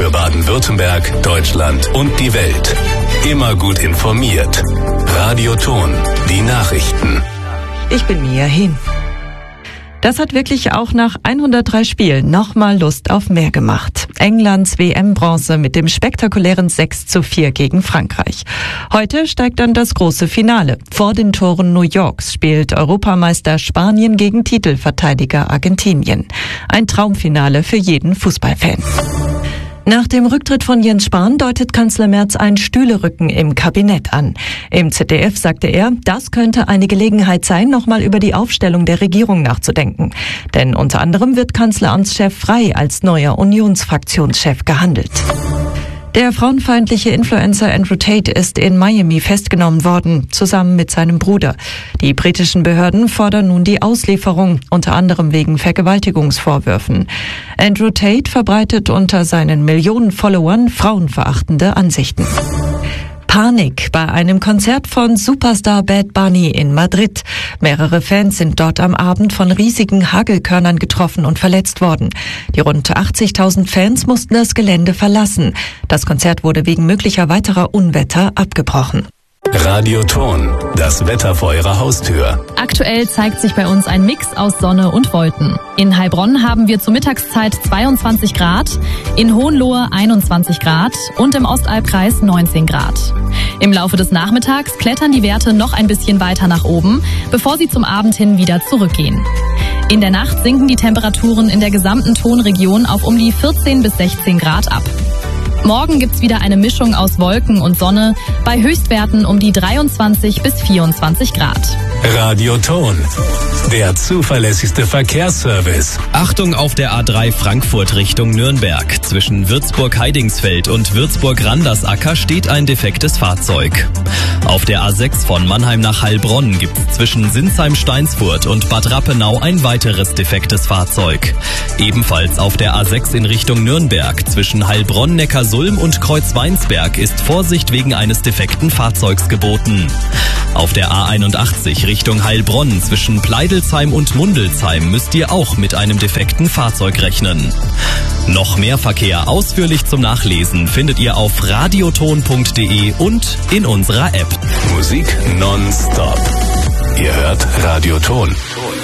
Für Baden-Württemberg, Deutschland und die Welt. Immer gut informiert. Radio Ton, die Nachrichten. Ich bin Mia Hin. Das hat wirklich auch nach 103 Spielen nochmal Lust auf mehr gemacht. Englands WM-Bronze mit dem spektakulären 6:4 gegen Frankreich. Heute steigt dann das große Finale. Vor den Toren New Yorks spielt Europameister Spanien gegen Titelverteidiger Argentinien. Ein Traumfinale für jeden Fußballfan. Nach dem Rücktritt von Jens Spahn deutet Kanzler Merz ein Stühlerücken im Kabinett an. Im ZDF sagte er, das könnte eine Gelegenheit sein, nochmal über die Aufstellung der Regierung nachzudenken. Denn unter anderem wird Kanzleramtschef Frey als neuer Unionsfraktionschef gehandelt. Der frauenfeindliche Influencer Andrew Tate ist in Miami festgenommen worden, zusammen mit seinem Bruder. Die britischen Behörden fordern nun die Auslieferung, unter anderem wegen Vergewaltigungsvorwürfen. Andrew Tate verbreitet unter seinen Millionen Followern frauenverachtende Ansichten. Panik bei einem Konzert von Superstar Bad Bunny in Madrid. Mehrere Fans sind dort am Abend von riesigen Hagelkörnern getroffen und verletzt worden. Die rund 80.000 Fans mussten das Gelände verlassen. Das Konzert wurde wegen möglicher weiterer Unwetter abgebrochen. Radio Ton, das Wetter vor Ihrer Haustür. Aktuell zeigt sich bei uns ein Mix aus Sonne und Wolken. In Heilbronn haben wir zur Mittagszeit 22 Grad, in Hohenlohe 21 Grad und im Ostalbkreis 19 Grad. Im Laufe des Nachmittags klettern die Werte noch ein bisschen weiter nach oben, bevor sie zum Abend hin wieder zurückgehen. In der Nacht sinken die Temperaturen in der gesamten Tonregion auf um die 14 bis 16 Grad ab. Morgen gibt's wieder eine Mischung aus Wolken und Sonne, bei Höchstwerten um die 23 bis 24 Grad. Radio Ton, der zuverlässigste Verkehrsservice. Achtung auf der A3 Frankfurt Richtung Nürnberg. Zwischen Würzburg-Heidingsfeld und Würzburg-Randersacker steht ein defektes Fahrzeug. Auf der A6 von Mannheim nach Heilbronn gibt's zwischen Sinsheim-Steinsfurt und Bad Rappenau ein weiteres defektes Fahrzeug. Ebenfalls auf der A6 in Richtung Nürnberg zwischen Heilbronn-Neckarsulm und Kreuzweinsberg ist Vorsicht wegen eines defekten Fahrzeugs geboten. Auf der A81 Richtung Heilbronn zwischen Pleidelsheim und Mundelsheim müsst ihr auch mit einem defekten Fahrzeug rechnen. Noch mehr Verkehr ausführlich zum Nachlesen findet ihr auf radioton.de und in unserer App. Musik nonstop. Ihr hört Radio Ton.